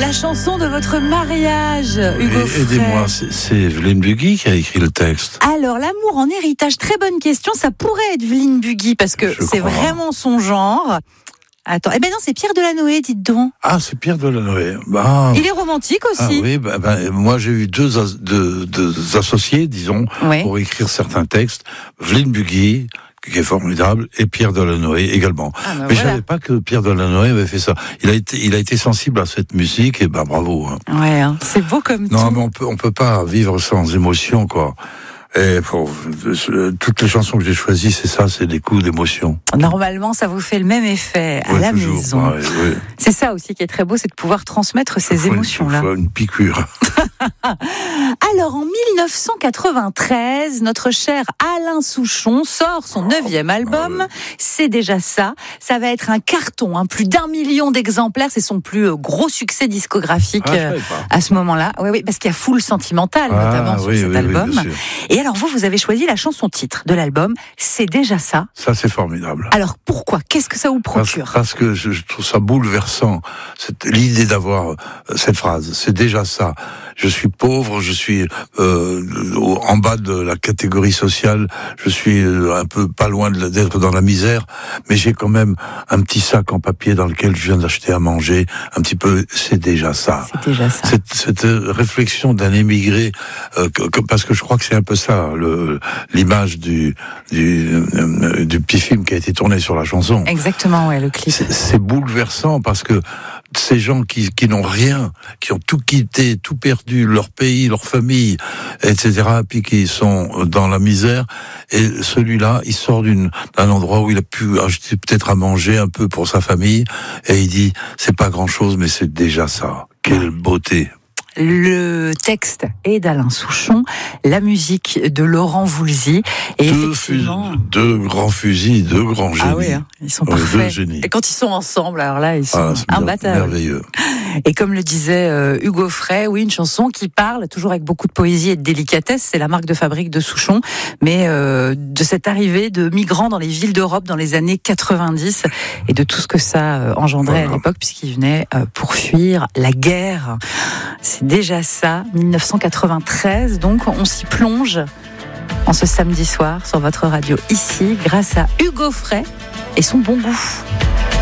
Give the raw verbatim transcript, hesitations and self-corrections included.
La chanson de votre mariage, Hugo Frey. Aidez-moi, c'est, c'est Evelyne Bugui qui a écrit le texte. Alors, l'amour en héritage, très bonne question. Ça pourrait être Evelyne Bugui parce que Je c'est crois. vraiment son genre. Attends, eh ben non, c'est Pierre Delanoë, dites donc. Ah, c'est Pierre Delanoë. Bah, Il est romantique ah aussi. oui, bah, bah, moi j'ai eu deux, as, deux, deux associés, disons, Ouais. pour écrire certains textes. Evelyne Bugui, qui est formidable, et Pierre Delanoë également. Ah, ben Mais voilà. je savais pas que Pierre Delanoë avait fait ça. Il a été, il a été sensible à cette musique, et ben bravo. Hein. Ouais, hein, c'est beau comme Non, tout. mais on peut, on peut pas vivre sans émotion, quoi. Et pour, toutes les chansons que j'ai choisies, c'est ça, c'est des coups d'émotion. Normalement, ça vous fait le même effet à Ouais, la toujours, maison. ouais, ouais. C'est ça aussi qui est très beau, c'est de pouvoir transmettre ces Faut une- émotions-là. faut une piqûre. Alors, en dix-neuf cent quatre-vingt-treize, notre cher Alain Souchon sort son neuvième album. ouais. C'est déjà ça. Ça va être un carton, hein, plus d'un million d'exemplaires. C'est son plus euh, gros succès discographique Ah, je euh, savais pas. à ce moment-là. Oui, oui, parce qu'il y a Full Sentimental, Ah, notamment, sur oui, cet oui, oui, album. bien sûr. Et alors, vous, vous avez choisi la chanson-titre de l'album. C'est déjà ça. Ça, c'est formidable. Alors, pourquoi? Qu'est-ce que ça vous Parce, procure? parce que je, je trouve ça bouleversant, cette, l'idée d'avoir euh, cette phrase. C'est déjà ça. Je suis pauvre, je suis euh, au- en bas de la catégorie sociale, je suis euh, un peu pas loin de la- d'être dans la misère, mais j'ai quand même un petit sac en papier dans lequel je viens d'acheter à manger, un petit peu, c'est déjà ça. C'est déjà ça. Cette, cette réflexion d'un émigré, euh, que- que- parce que je crois que c'est un peu ça, le, l'image du, du, euh, du petit film qui a été tourné sur la chanson. Exactement, ouais, le clip. C'est, c'est bouleversant parce que ces gens qui, qui n'ont rien, qui ont tout quitté, tout perdu, leur pays, leur famille, et cetera, puis qui sont dans la misère, et celui-là, il sort d'une, d'un endroit où il a pu acheter peut-être à manger un peu pour sa famille, et il dit, c'est pas grand-chose, mais c'est déjà ça. Quelle beauté! Le texte est d'Alain Souchon, la musique de Laurent Voulzy. Et Deux, effectivement... fus- deux grands fusils, deux grands génies. Ah oui, hein, ils sont Ouais, deux parfaits. génies. Et quand ils sont ensemble, alors là, ils sont Ah, c'est imbattables. merveilleux. Et comme le disait euh, Hugo Frey, oui, une chanson qui parle, toujours avec beaucoup de poésie et de délicatesse, c'est la marque de fabrique de Souchon, mais euh, de cette arrivée de migrants dans les villes d'Europe dans les années quatre-vingt-dix et de tout ce que ça euh, engendrait Voilà. à l'époque, puisqu'ils venaient euh, pour fuir la guerre. C'est déjà ça, dix-neuf cent quatre-vingt-treize, donc on s'y plonge en ce samedi soir sur votre radio ici, grâce à Hugo Frey et son bon goût.